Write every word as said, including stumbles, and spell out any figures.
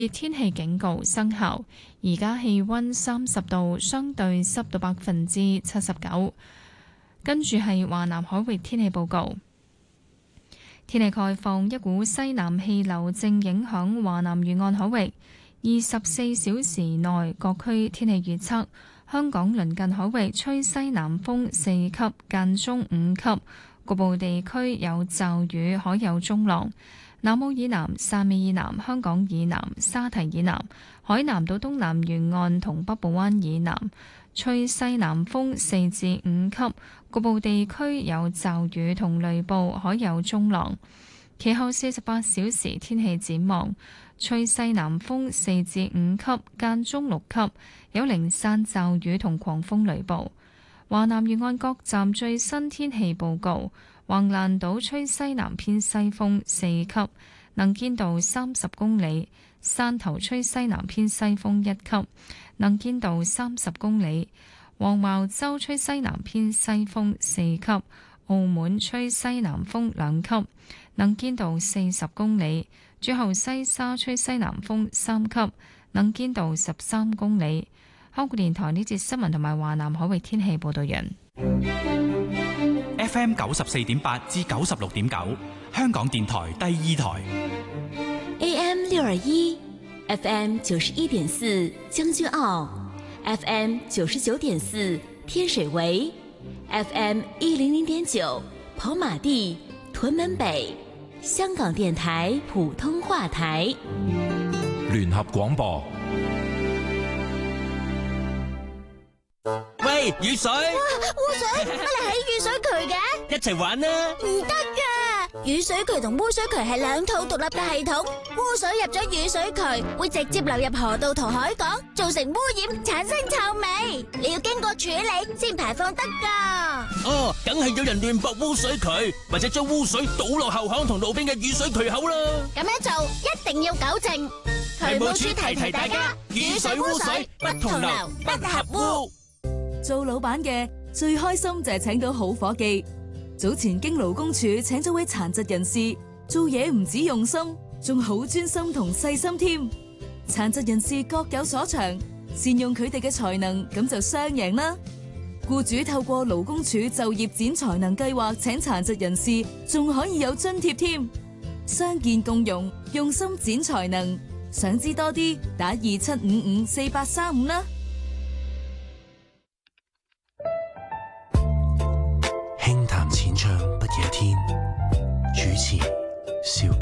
熱天氣警告生效，而家氣溫三十度，相對濕度百分之七十九。跟住係華南海域天氣報告。天氣概況，一股西南氣流正影響華南沿岸海域。二十四小時內各區天氣預測：香港鄰近海域吹西南風四級，間中五級，局部地區有驟雨，海有中浪。南澳以南、汕尾以南、香港以南、沙堤以南、海南島東南沿岸同北部灣以南吹西南風四至五級，局部地區有驟雨同雷暴，海有中浪。其後四十八小時天氣展望，吹西南風四至五級，間中六級，有零散驟雨同狂風雷暴。華南沿岸各站最新天氣報告：橫瀾島吹西南偏西風四級，能見度三十公里；汕頭吹西南偏西風一級，能見度三十公里；黃茅洲吹西南偏西風四級；澳門吹西南風兩級，能見度四十公里；最後西沙吹西南風三級，能見度十三公里。香港電台呢節新聞同埋華南海域天氣報道人。 F M 九十四點八至九十六點九，香港電台第二台。 A M 六二一 ，F M 九十一點四將軍澳 ，F M 九十九點四天水圍 ，F M 一零零點九跑馬地屯門北，香港電台普通話台。 聯合廣播。 喂，雨水！哇， 污水！乜你喺雨水渠嘅？ 一齊玩啦！ 唔得噶，雨水渠同污水渠係兩套獨立嘅系統。污水入咗雨水渠，會直接流入河道同海港，造成污染，產生臭味。你要經過處理先排放得噶。 哦，梗係有人亂駁污水渠，或者將污水倒落後巷同路邊嘅雨水渠口啦。 咁樣做一定要糾正。渠務署提提大家，雨水污水不同流，不合污。 做老闆嘅最開心就係請到好夥計。早前經勞工處請咗位殘疾人士，做嘢唔止用心，仲好專心同細心添。殘疾人士各有所長，善用佢哋嘅才能，咁就雙贏啦。僱主透過勞工處就業展才能計劃請殘疾人士，仲可以有津貼添。傷健共融，用心展才能。想知多啲，打二七五五四八三五啦。 輕談淺唱不夜天，主持邵